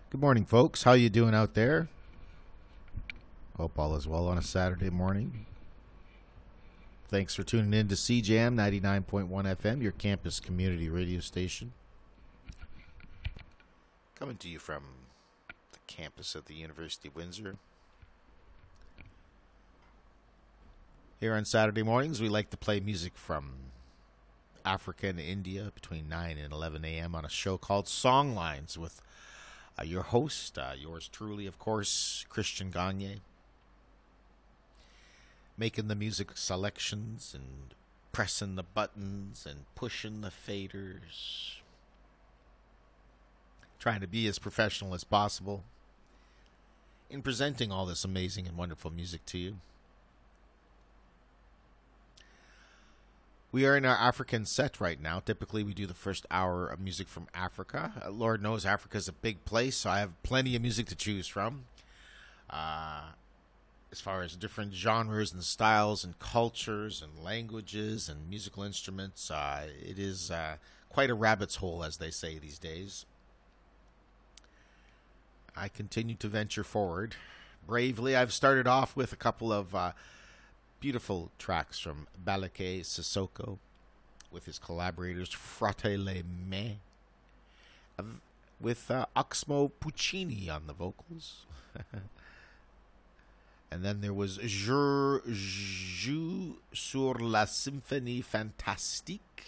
Good morning, folks. How you doing out there? Hope all is well on a Saturday morning. Thanks for tuning in to CJAM 99.1 FM, your campus community radio station. Coming to you from the campus of the University of Windsor. Here on Saturday mornings, we like to play music from Africa and India between 9 and 11 a.m. on a show called Songlines with your host, yours truly, of course, Christian Gagne, making the music selections and pressing the buttons and pushing the faders, trying to be as professional as possible in presenting all this amazing and wonderful music to you. We are in our African set right now. Typically, we do the first hour of music from Africa. Lord knows Africa is a big place, so I have plenty of music to choose from. As far as different genres and styles and cultures and languages and musical instruments, it is quite a rabbit's hole, as they say these days. I continue to venture forward bravely. I've started off with a couple of beautiful tracks from Balake Sissoko with his collaborators Fratelli Me, with Oxmo Puccini on the vocals. And then there was Je joue sur la symphonie fantastique.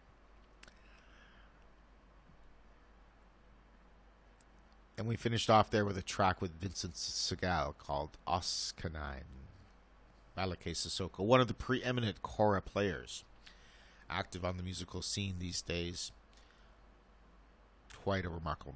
And we finished off there with a track with Vincent Segal called Os Canine. Balake Sissoko, one of the preeminent kora players active on the musical scene these days. Quite a remarkable